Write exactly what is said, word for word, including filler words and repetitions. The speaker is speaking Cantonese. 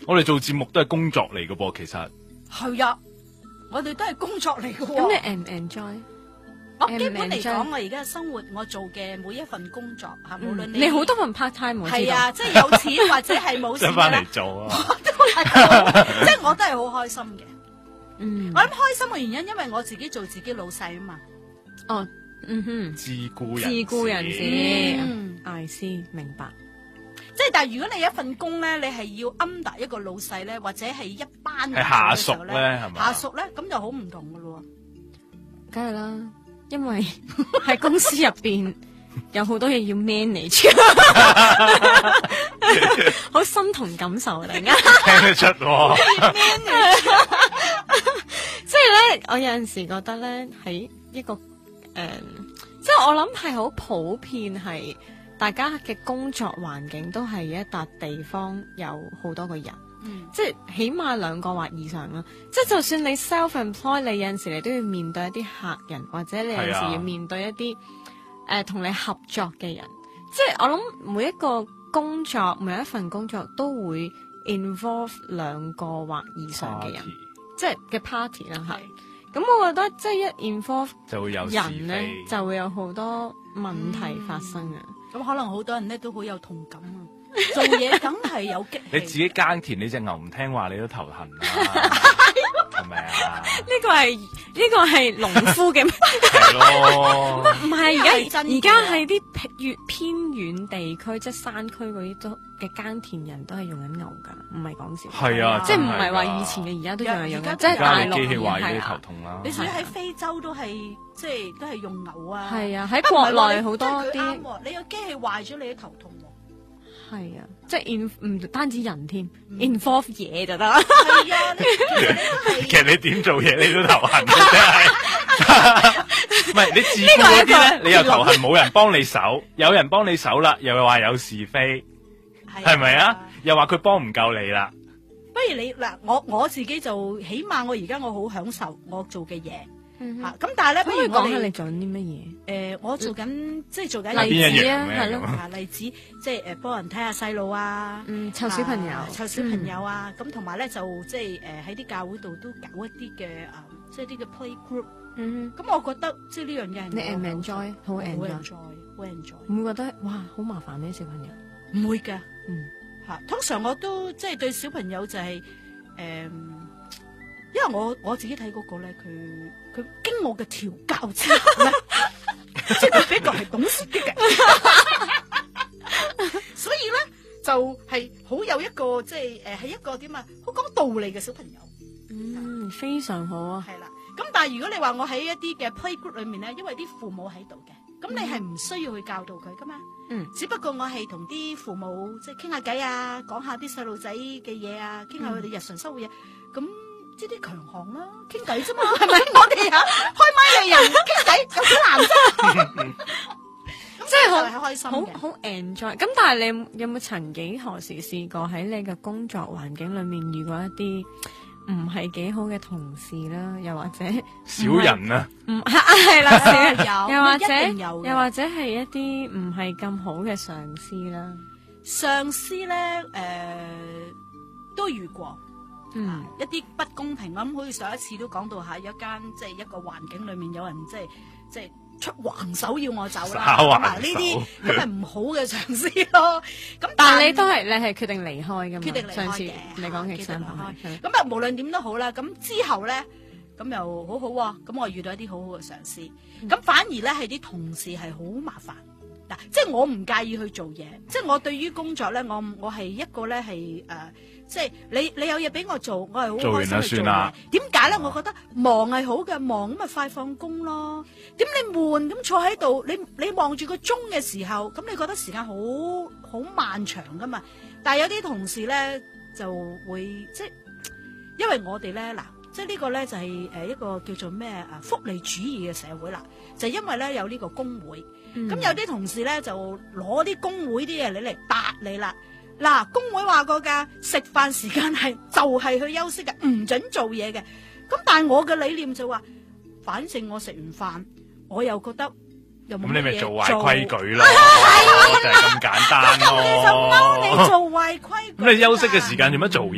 我哋做節目都係工作嚟嘅噃，其實係啊，我哋都係工作嚟嘅。 咁你 en 唔 enjoy？ 我基本嚟講，我而家生活我做嘅每一份工作嚇，無論你你好多份 part time 我知道。 係啊，即係有錢或者係冇錢翻嘅咧嚟，做啊！ 我都係即係我都係好開心嘅。 嗯， 我諗開心嘅原因，因為我自己做自己老細啊嘛。 哦，嗯哼， 自僱人自僱人士嗯 ，I see，明白。 即係但係如果你一份工咧，你係要 under 一個老細咧，或者係一班人係下屬做嘅時候咧係嘛下屬咧咁就好唔同噶咯。 梗係啦，因為喺公司入邊有好多嘢要 manage，好心同感受啊！突然間聽得出喎。 即係咧，我有陣時覺得咧，喺一個誒、呃，即係我諗係好普遍係大家嘅工作環境都係一笪地方有好多個人。 嗯， 即係起碼兩個或以上啦。即係就算你 self-employed，你有陣時你都要面對一啲客人，或者你有陣時要面對一啲誒同你合作嘅人。即係我諗每一個工作，每一份工作都會 involve 兩個或以上嘅人，即係嘅 party 啦，係。咁我覺得即係一 involve 就會有人咧， 是非就會有好多問題發生啊。 咁可能好多人咧都好有同感啊。做嘢梗係有激氣。 你自己耕田，你隻牛唔聽話，你都頭痕啦，係咪啊？ 呢個係呢個係農夫嘅。 係咯。 唔係而家真嘅而家係啲越偏遠地區，即係山區嗰啲都嘅耕田人都係用緊牛㗎，唔係講笑。 係啊， 即係唔真係話㗎以前嘅，而家都仲係用緊， 而家即係大而家你陸機器壞係啊。 你頭痛啦。 你至於喺非洲都係即係都係用牛啊。 係啊，喺國內好多啲。 啲。你有機器壞咗，你都頭痛喎。 係啊，即係 in 唔單止人添，involve 嘢就得啦。 係啊，你其實你都係。 其實你點做嘢你都頭痕嘅，真係。唔係你自僱嗰啲咧，你又頭痕，冇人幫你手；有人幫你手啦，又話有是非，係咪啊？又話佢幫唔夠你啦。 不如你嗱，我我自己就起碼我而家我好享受我做嘅嘢嚇。咁但係咧，不可以如我哋講下你做緊啲乜嘢？ 誒，我做緊即係做緊例子啊， 咩係咯， 啊例子，即係誒幫人睇下細路啊， 嗯，湊小朋友啊，湊小朋友啊，咁同埋咧就即係誒喺啲教會度都搞一啲嘅啊，即係啲嘅 play group。 嗯， 咁我覺得即係呢樣嘢係你 en 唔我 enjoy？好好 enjoy， enjoy，好 enjoy。 唔會覺得哇好麻煩呢小朋友？ 唔會㗎， 嗯。 嚇，通常我都即係對小朋友就係、誒，因為我我自己睇嗰個咧，佢佢經我嘅調教之後咧，即係佢比較係懂事啲嘅，所以咧就係、好有一個即係誒係一個點啊，好講道理嘅小朋友， 嗯，非常好啊。 係啦。咁但係如果你話我喺一啲嘅 playgroup 裏面咧，因為啲父母喺度嘅，咁你係唔需要去教導佢噶嘛。 嗯， 只不過我係同啲父母即係傾下偈啊，講下啲細路仔嘅嘢啊，傾下佢哋日常生活嘢，咁即係啲強項啦，傾偈啫嘛，係咪？我哋啊開麥嘅人傾偈有幾難啫？ 即係好係開心嘅。 好好 enjoy。咁但係你有冇曾幾何時試過喺你嘅工作環境裏面遇過一啲唔係幾好嘅同事啦，又或者小人啊， 唔係係啦，小人有又或者一定有嘅又或者係一啲唔係咁好嘅上司啦。 上司咧誒都遇過。 嗯， 一啲不公平，咁好似上一次都講到下，有一間即係一個環境裏面有人即係即係出橫手要我走啦， 耍橫手咁啊呢啲咁係唔好嘅上司咯。咁但係你都係你係決定離開㗎嘛？ 決定離開嘅上次你講嘅決定三離開係咁啊，無論點都好啦。咁之後咧，咁又好好喎。咁我遇到一啲好好嘅上司，咁反而咧係啲同事係好麻煩。嗱，即係我唔介意去做嘢，即係我對於工作咧，我我係一個咧係誒，即係你你有嘢俾我做，我係好開心去做嘢。點解咧？我覺得忙係好嘅，忙咁咪快放工咯。點你悶咁坐喺度，你你望住個鐘嘅時候，咁你覺得時間好好漫長噶嘛？但係有啲同事咧就會即係，因為我哋咧嗱。即係呢個咧就係誒一個叫做咩啊福利主義嘅社會啦，就係因為咧有呢個工會，咁、嗯、有啲同事咧就攞啲工會啲嘢你嚟答你啦。嗱，工會話過㗎，食飯時間係就係、是、去休息嘅，唔准做嘢嘅。咁但係我嘅理念就話，反正我食完飯，我又覺得又冇乜嘢做。咁你咪做壞規矩咯， 係就係咁簡單咯。 咁你就踎你做壞規矩。 咁你休息嘅時間做乜做嘢？